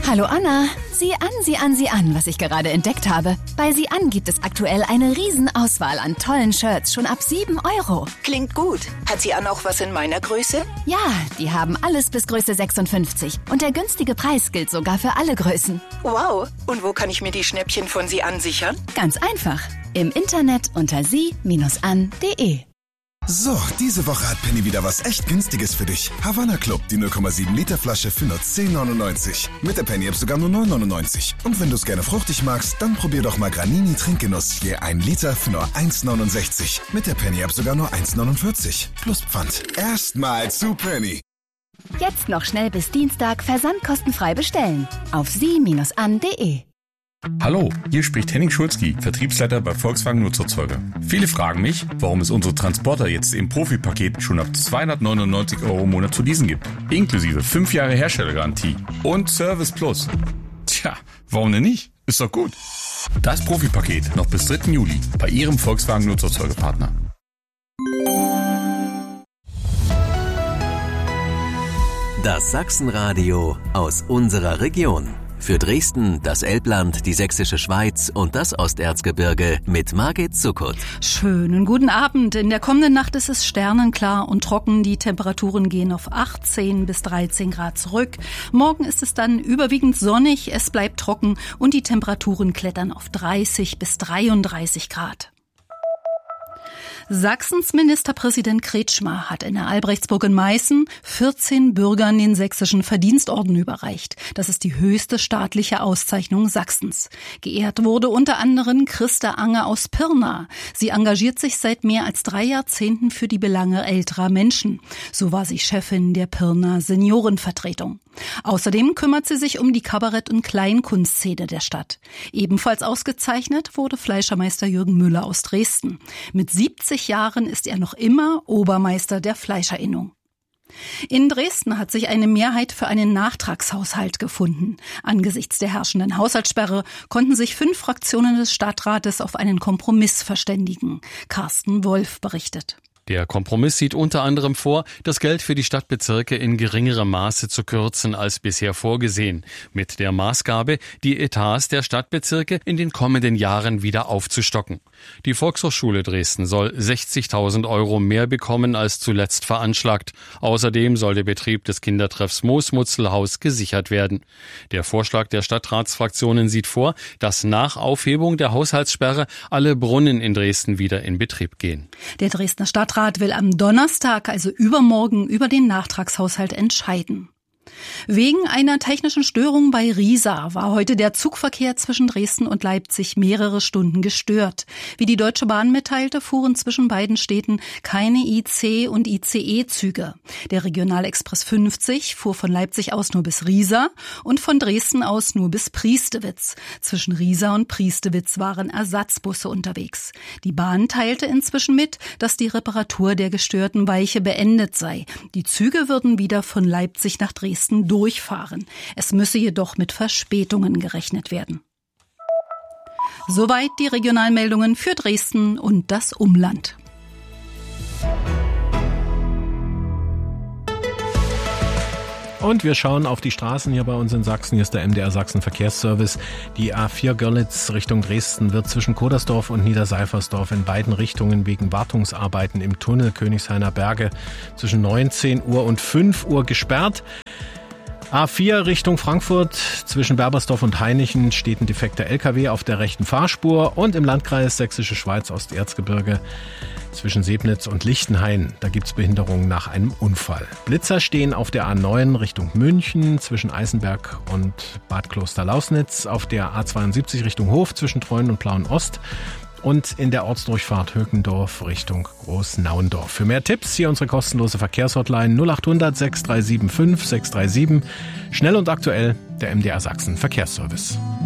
Hallo Anna, sieh an, was ich gerade entdeckt habe. Bei Sieh an gibt es aktuell eine Riesenauswahl an tollen Shirts, schon ab 7 €. Klingt gut. Hat Sieh an auch was in meiner Größe? Ja, die haben alles bis Größe 56 und der günstige Preis gilt sogar für alle Größen. Wow, und wo kann ich mir die Schnäppchen von Sieh an sichern? Ganz einfach, im Internet unter sie-an.de. So, diese Woche hat Penny wieder was echt Günstiges für dich. Havana Club, die 0,7 Liter Flasche für nur 10,99. Mit der Penny-App sogar nur 9,99. Und wenn du es gerne fruchtig magst, dann probier doch mal Granini Trinkgenuss. Je 1 Liter für nur 1,69. Mit der Penny-App sogar nur 1,49. Plus Pfand. Erstmal zu Penny. Jetzt noch schnell bis Dienstag versandkostenfrei bestellen. Auf sie-an.de. Hallo, hier spricht Henning Schulzki, Vertriebsleiter bei Volkswagen Nutzerzeuger. Viele fragen mich, warum es unsere Transporter jetzt im Profi-Paket schon ab 299 € im Monat zu leasen gibt. Inklusive 5 Jahre Herstellergarantie und Service Plus. Tja, warum denn nicht? Ist doch gut. Das Profi-Paket noch bis 3. Juli bei Ihrem Volkswagen Nutzerzeugerpartner. Das Sachsenradio aus unserer Region. Für Dresden, das Elbland, die Sächsische Schweiz und das Osterzgebirge mit Margit Zuckert. Schönen guten Abend. In der kommenden Nacht ist es sternenklar und trocken. Die Temperaturen gehen auf 18 bis 13 Grad zurück. Morgen ist es dann überwiegend sonnig, es bleibt trocken und die Temperaturen klettern auf 30 bis 33 Grad. Sachsens Ministerpräsident Kretschmer hat in der Albrechtsburg in Meißen 14 Bürgern den Sächsischen Verdienstorden überreicht. Das ist die höchste staatliche Auszeichnung Sachsens. Geehrt wurde unter anderem Christa Ange aus Pirna. Sie engagiert sich seit mehr als 3 Jahrzehnten für die Belange älterer Menschen. So war sie Chefin der Pirna Seniorenvertretung. Außerdem kümmert sie sich um die Kabarett- und Kleinkunstszene der Stadt. Ebenfalls ausgezeichnet wurde Fleischermeister Jürgen Müller aus Dresden. Mit 70 Jahren ist er noch immer Obermeister der Fleischerinnung. In Dresden hat sich eine Mehrheit für einen Nachtragshaushalt gefunden. Angesichts der herrschenden Haushaltssperre konnten sich 5 Fraktionen des Stadtrates auf einen Kompromiss verständigen. Carsten Wolf berichtet. Der Kompromiss sieht unter anderem vor, das Geld für die Stadtbezirke in geringerem Maße zu kürzen als bisher vorgesehen, mit der Maßgabe, die Etats der Stadtbezirke in den kommenden Jahren wieder aufzustocken. Die Volkshochschule Dresden soll 60.000 € mehr bekommen als zuletzt veranschlagt. Außerdem soll der Betrieb des Kindertreffs Moosmutzelhaus gesichert werden. Der Vorschlag der Stadtratsfraktionen sieht vor, dass nach Aufhebung der Haushaltssperre alle Brunnen in Dresden wieder in Betrieb gehen. Der Dresdner Stadtrat will am Donnerstag, also übermorgen, über den Nachtragshaushalt entscheiden. Wegen einer technischen Störung bei Riesa war heute der Zugverkehr zwischen Dresden und Leipzig mehrere Stunden gestört. Wie die Deutsche Bahn mitteilte, fuhren zwischen beiden Städten keine IC- und ICE-Züge. Der Regionalexpress 50 fuhr von Leipzig aus nur bis Riesa und von Dresden aus nur bis Priestewitz. Zwischen Riesa und Priestewitz waren Ersatzbusse unterwegs. Die Bahn teilte inzwischen mit, dass die Reparatur der gestörten Weiche beendet sei. Die Züge würden wieder von Leipzig nach Dresden durchfahren. Es müsse jedoch mit Verspätungen gerechnet werden. Soweit die Regionalmeldungen für Dresden und das Umland. Und wir schauen auf die Straßen hier bei uns in Sachsen. Hier ist der MDR Sachsen Verkehrsservice. Die A4 Görlitz Richtung Dresden wird zwischen Kodersdorf und Niederseifersdorf in beiden Richtungen wegen Wartungsarbeiten im Tunnel Königshainer Berge zwischen 19 Uhr und 5 Uhr gesperrt. A4 Richtung Frankfurt zwischen Berbersdorf und Hainichen steht ein defekter LKW auf der rechten Fahrspur und im Landkreis Sächsische Schweiz Osterzgebirge zwischen Sebnitz und Lichtenhain. Da gibt's Behinderungen nach einem Unfall. Blitzer stehen auf der A9 Richtung München zwischen Eisenberg und Bad Kloster-Lausnitz, auf der A72 Richtung Hof zwischen Treuen und Plauen-Ost und in der Ortsdurchfahrt Höckendorf Richtung Großnauendorf. Für mehr Tipps hier unsere kostenlose Verkehrshotline 0800 6375 637. Schnell und aktuell der MDR Sachsen Verkehrsservice.